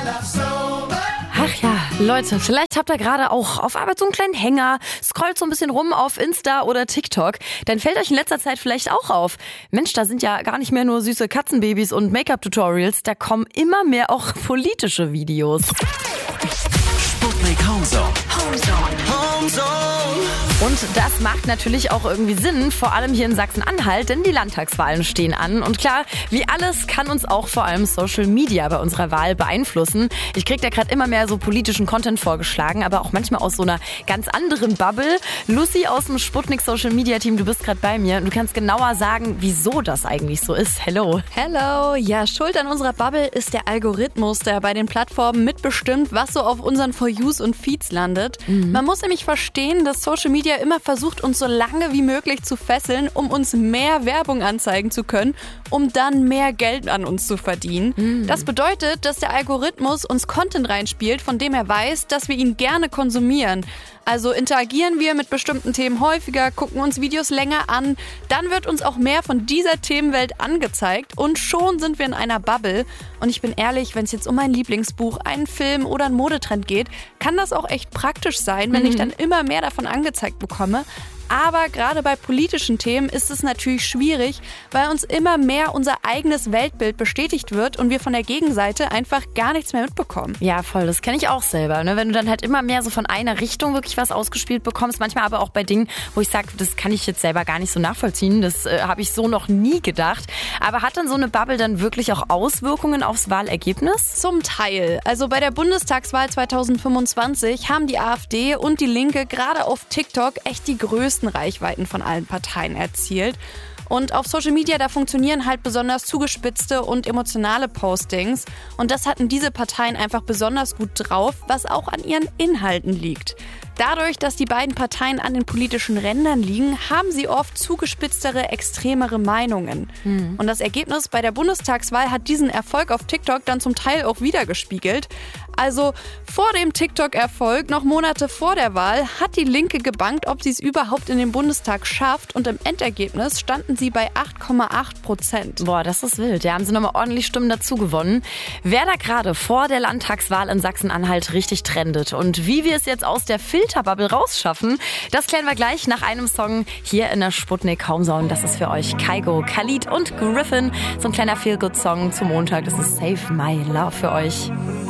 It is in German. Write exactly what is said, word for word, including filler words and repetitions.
Ach ja, Leute, vielleicht habt ihr gerade auch auf Arbeit so einen kleinen Hänger, scrollt so ein bisschen rum auf Insta oder TikTok. Dann fällt euch in letzter Zeit vielleicht auch auf: Mensch, da sind ja gar nicht mehr nur süße Katzenbabys und Make-up-Tutorials, da kommen immer mehr auch politische Videos. Sputnik Homezone. Homezone. Homezone. Und das macht natürlich auch irgendwie Sinn, vor allem hier in Sachsen-Anhalt, denn die Landtagswahlen stehen an. Und klar, wie alles kann uns auch vor allem Social Media bei unserer Wahl beeinflussen. Ich krieg da gerade immer mehr so politischen Content vorgeschlagen, aber auch manchmal aus so einer ganz anderen Bubble. Lucy aus dem Sputnik Social Media Team, du bist gerade bei mir. Du kannst genauer sagen, wieso das eigentlich so ist. Hello. Hello. Ja, schuld an unserer Bubble ist der Algorithmus, der bei den Plattformen mitbestimmt, was so auf unseren For Yous und Feeds landet. Mhm. Man muss nämlich verstehen, dass Social Media immer versucht, uns so lange wie möglich zu fesseln, um uns mehr Werbung anzeigen zu können, um dann mehr Geld an uns zu verdienen. Mhm. Das bedeutet, dass der Algorithmus uns Content reinspielt, von dem er weiß, dass wir ihn gerne konsumieren. Also interagieren wir mit bestimmten Themen häufiger, gucken uns Videos länger an, dann wird uns auch mehr von dieser Themenwelt angezeigt und schon sind wir in einer Bubble. Und ich bin ehrlich, wenn es jetzt um mein Lieblingsbuch, einen Film oder einen Modetrend geht, kann das auch echt praktisch sein, wenn mhm. ich dann immer mehr davon angezeigt bekomme. Aber gerade bei politischen Themen ist es natürlich schwierig, weil uns immer mehr unser eigenes Weltbild bestätigt wird und wir von der Gegenseite einfach gar nichts mehr mitbekommen. Ja, voll, das kenne ich auch selber. Ne? Wenn du dann halt immer mehr so von einer Richtung wirklich was ausgespielt bekommst, manchmal aber auch bei Dingen, wo ich sage, das kann ich jetzt selber gar nicht so nachvollziehen, das äh, habe ich so noch nie gedacht. Aber hat dann so eine Bubble dann wirklich auch Auswirkungen aufs Wahlergebnis? Zum Teil. Also bei der Bundestagswahl zweitausendfünfundzwanzig haben die AfD und die Linke gerade auf TikTok echt die größten Reichweiten von allen Parteien erzielt. Und auf Social Media, da funktionieren halt besonders zugespitzte und emotionale Postings. Und das hatten diese Parteien einfach besonders gut drauf, was auch an ihren Inhalten liegt. Dadurch, dass die beiden Parteien an den politischen Rändern liegen, haben sie oft zugespitztere, extremere Meinungen. Mhm. Und das Ergebnis bei der Bundestagswahl hat diesen Erfolg auf TikTok dann zum Teil auch wiedergespiegelt. Also vor dem TikTok-Erfolg, noch Monate vor der Wahl, hat die Linke gebankt, ob sie es überhaupt in den Bundestag schafft. Und im Endergebnis standen sie bei acht Komma acht Prozent. Boah, das ist wild. Da haben sie nochmal ordentlich Stimmen dazu gewonnen. Wer da gerade vor der Landtagswahl in Sachsen-Anhalt richtig trendet und wie wir es jetzt aus der Filterbubble rausschaffen, das klären wir gleich nach einem Song hier in der Sputnik Homezone. Das ist für euch Kygo, Khalid und Griffin. So ein kleiner Feel-Good-Song zum Montag. Das ist Save My Love für euch.